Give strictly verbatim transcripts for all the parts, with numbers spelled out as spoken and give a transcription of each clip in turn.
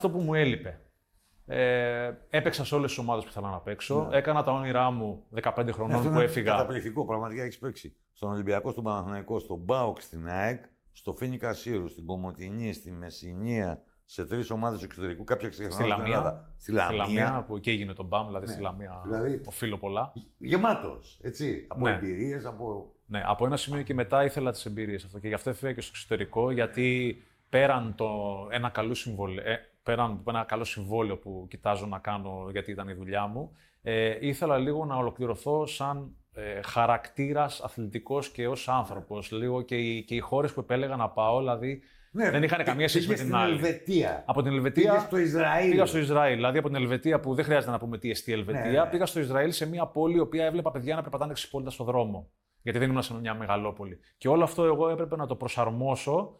Αυτό που μου έλειπε. Ε, έπαιξα σε όλες τις ομάδες που ήθελα να παίξω. Ναι. Έκανα τα όνειρά μου δεκαπέντε χρονών ναι, που έφυγα. Καταπληκτικό, πραγματικά έχεις παίξει. Στον Ολυμπιακό, στον Παναθηναϊκό, στον ΜΠΑΟΚ, στην ΑΕΚ, στο Φοίνικα Σύρου, στην Κομοτηνή, στη Μεσσηνία, σε τρεις ομάδες εξωτερικού. Κάποια ξεχνάω. Στη Λαμία. Στη Λαμία. Στη Λαμία, που εκεί έγινε το μπαμ, δηλαδή ναι. Στη Λαμία. Δηλαδή, οφείλω πολλά. Γεμάτος, έτσι. Από ναι. εμπειρίες, από. Ναι, από ένα σημείο και μετά ήθελα τις εμπειρίες αυτό. Και γι' αυτό έφυγα και στο εξωτερικό, γιατί πέραν το ένα καλό συμβόλαιο. Ε, πέραν από ένα καλό συμβόλαιο που κοιτάζω να κάνω, γιατί ήταν η δουλειά μου, ε, ήθελα λίγο να ολοκληρωθώ σαν ε, χαρακτήρας αθλητικός και ως άνθρωπος. Λίγο και οι, και οι χώρες που επέλεγα να πάω, δηλαδή ναι, δεν είχαν καμία σχέση με την άλλη. Ελβετία. Από την Ελβετία. Πήγες στο Ισραήλ. Πήγα στο Ισραήλ. Δηλαδή από την Ελβετία, που δεν χρειάζεται να πούμε τι εστί Ελβετία, ναι, ναι. Πήγα στο Ισραήλ, σε μια πόλη η οποία έβλεπα παιδιά να περπατάνε ξυπόλυτα στον δρόμο. Γιατί δεν ήμουν σε μια μεγαλόπολη. Και όλο αυτό εγώ έπρεπε να το προσαρμόσω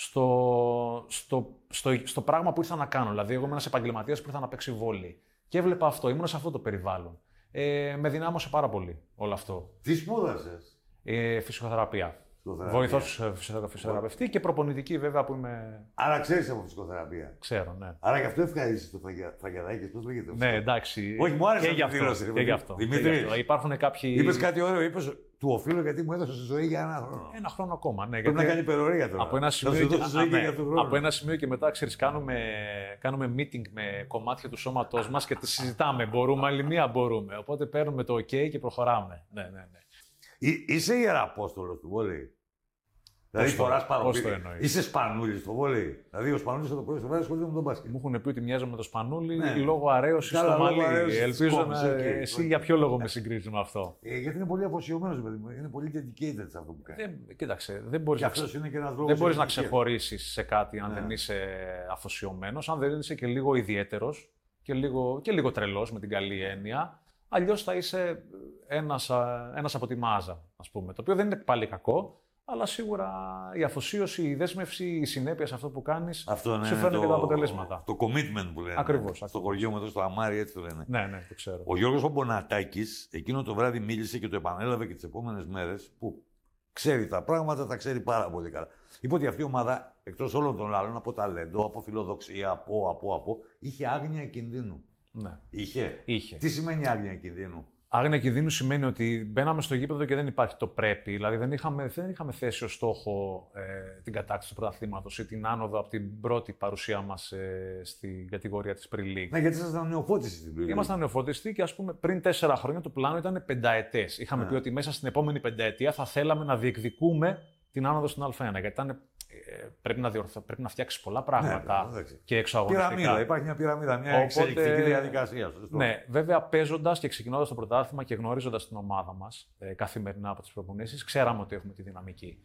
στο, στο, στο, στο πράγμα που ήρθα να κάνω. Δηλαδή, εγώ ήμουν ένας επαγγελματίας που ήρθα να παίξει βόλεϊ. Και έβλεπα αυτό, ήμουν σε αυτό το περιβάλλον. Ε, με δυνάμωσε πάρα πολύ όλο αυτό. Τι σπούδασες? Ε, φυσικοθεραπεία. Βοηθός φυσικοθεραπευτή και προπονητική, βέβαια, που είμαι. Άρα ξέρεις από φυσικοθεραπεία. Ξέρω, ναι. Άρα γι' αυτό ευχαρίστησες το φραγκεδάκι, πώς λέγεται? Ναι, εντάξει. Όχι, μου άρεσε και γι' αυτό. Δήλωση, και γι' αυτό. Δημήτρη, υπάρχουν κάποιοι. Είπες κάτι ωραίο, είπες του οφείλω γιατί μου έδωσε ζωή για ένα χρόνο. Ένα χρόνο ακόμα, ναι. Πρέπει να κάνει υπερορία τώρα. Από ένα σημείο, και... Α, ναι. από ένα σημείο και μετά, ξέρεις, κάνουμε, κάνουμε meeting με κομμάτια του σώματός μας και τη συζητάμε. Μπορούμε, άλλη μία μπορούμε. Οπότε παίρνουμε το OK και προχωράμε. Ναι, ναι, ναι. Εί, είσαι ιεραπόστολος του βόλεϊ? Δηλαδή φοράς παροπίδι. Είσαι Σπανούλης στο βόλεϊ? Δηλαδή ο Σπανούλης θα το πρωί στο βράδυ ασχολείται με τον μπάσκετ. Μου έχουν πει ότι μοιάζω με τον Σπανούλη, ναι, λόγω αρέωσης στο μαλλί. Ελπίζω να. Okay, εσύ okay. για ποιο λόγο με συγκρίνεις με αυτό? Ε, γιατί είναι πολύ αφοσιωμένος, παιδί μου. Είναι πολύ dedicated σε αυτό που κάνει. Δεν, κοίταξε, δεν μπορείς, να, δεν μπορείς να ξεχωρίσεις σε κάτι αν ναι. δεν είσαι αφοσιωμένος, αν δεν είσαι και λίγο ιδιαίτερος και λίγο, και λίγο τρελός με την καλή έννοια. Αλλιώς θα είσαι ένας, ένας από τη μάζα, ας πούμε. Το οποίο δεν είναι πάλι κακό. Αλλά σίγουρα η αφοσίωση, η δέσμευση, η συνέπεια σε αυτό που κάνεις ναι, σου φέρνει και τα αποτελέσματα. Το commitment που λένε. Ακριβώς. Στο χωριό μου εδώ στο Αμάρι έτσι το λένε. Ναι, ναι, το ξέρω. Ο Γιώργος Ομπονατάκης εκείνο το βράδυ μίλησε και το επανέλαβε και τις επόμενες μέρες που ξέρει τα πράγματα, τα ξέρει πάρα πολύ καλά. Είπε ότι αυτή η ομάδα, εκτός όλων των άλλων, από ταλέντο, από φιλοδοξία, από, από, από, είχε άγνοια κινδύνου. Ναι. Είχε. είχε. Τι σημαίνει άγνοια κινδύνου? Άγνοια κινδύνου σημαίνει ότι μπαίναμε στο γήπεδο και δεν υπάρχει το πρέπει. Δηλαδή δεν είχαμε, δεν είχαμε θέσει ως στόχο ε, την κατάκτηση του πρωταθλήματος ή την άνοδο από την πρώτη παρουσία μας ε, στην κατηγορία της Pre-League. Ναι, γιατί ήσασταν νεοφώτιστοι στην Pre-League. Ήμασταν νεοφώτιστοι και ας πούμε πριν τέσσερα χρόνια το πλάνο ήταν πενταετές. Είχαμε ναι. πει ότι μέσα στην επόμενη πενταετία θα θέλαμε να διεκδικούμε την άνοδο στην Α1. Γιατί ήταν, ε, πρέπει, να διορθω, πρέπει να φτιάξει πολλά πράγματα ναι, και εξωαγωνιστικά. Πυραμίδα, υπάρχει μια πυραμίδα, μια Οπότε, εξελικτική διαδικασία. Σωστό. Ναι, βέβαια παίζοντας και ξεκινώντας το πρωτάθλημα και γνωρίζοντας την ομάδα μας ε, καθημερινά από τις προπονήσεις, ξέραμε ότι έχουμε τη δυναμική.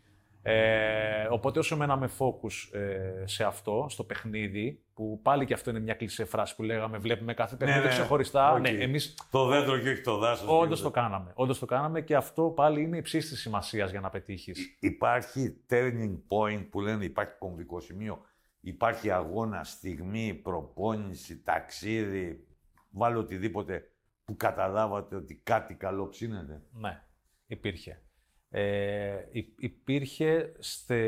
Ε, οπότε όσο μέναμε focus ε, σε αυτό, στο παιχνίδι, που πάλι και αυτό είναι μια κλισέ φράση που λέγαμε, βλέπουμε κάθε παιχνίδι ναι, ναι, ξεχωριστά. Okay. Ναι, εμείς το δέντρο και όχι το δάσος. Όντως το κάναμε. Όντως το κάναμε και αυτό πάλι είναι υψής της σημασίας για να πετύχεις. Υπάρχει turning point που λένε, υπάρχει κομβικό σημείο, υπάρχει αγώνα, στιγμή, προπόνηση, ταξίδι, βάλω οτιδήποτε που καταλάβατε ότι κάτι καλό ψήνεται. Ναι, υπήρχε. Ε, υπήρχε στε,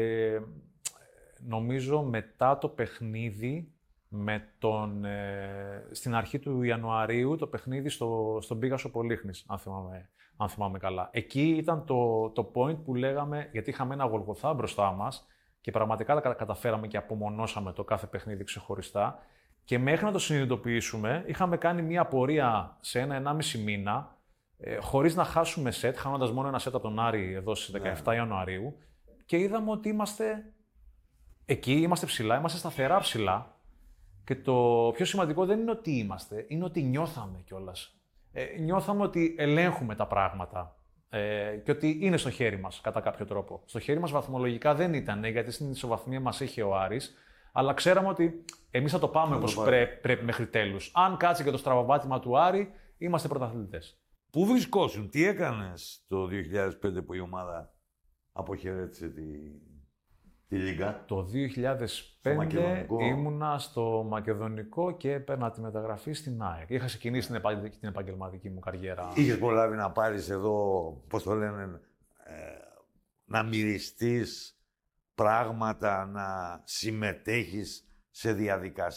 νομίζω μετά το παιχνίδι με τον, ε, στην αρχή του Ιανουαρίου το παιχνίδι στο, στον Πίγασο Πολύχνης, αν θυμάμαι, αν θυμάμαι καλά. Εκεί ήταν το, το point που λέγαμε, γιατί είχαμε ένα Γολγοθά μπροστά μας και πραγματικά τα καταφέραμε και απομονώσαμε το κάθε παιχνίδι ξεχωριστά και μέχρι να το συνειδητοποιήσουμε είχαμε κάνει μια πορεία σε ένα ενάμιση μήνα Ε, χωρίς να χάσουμε σετ, χάνοντας μόνο ένα σετ από τον Άρη εδώ στις δεκαεφτά Ιανουαρίου και είδαμε ότι είμαστε εκεί, είμαστε ψηλά, είμαστε σταθερά ψηλά και το πιο σημαντικό δεν είναι ότι είμαστε, είναι ότι νιώθαμε κιόλας. Ε, νιώθαμε ότι ελέγχουμε τα πράγματα ε, και ότι είναι στο χέρι μας κατά κάποιο τρόπο. Στο χέρι μας βαθμολογικά δεν ήταν, γιατί στην ισοβαθμία μας είχε ο Άρης, αλλά ξέραμε ότι εμείς θα το πάμε όπως πρέπει, πρέπει μέχρι τέλους. Αν κάτσει και το στραβοπάτημα του Άρη, είμαστε πρωταθλητές. Πού βρισκόσουν, τι έκανες το δύο χιλιάδες πέντε που η ομάδα αποχαιρέτησε τη, τη Λίγκα? Το δύο χιλιάδες πέντε στο ήμουνα στο Μακεδονικό και έπαιρνα τη μεταγραφή στην ΑΕΚ. Είχα ξεκινήσει την, επαγγελ... την επαγγελματική μου καριέρα. Είχες προλάβει να πάρεις εδώ, πώς το λένε, ε, να μυριστείς πράγματα, να συμμετέχεις σε διαδικασίες.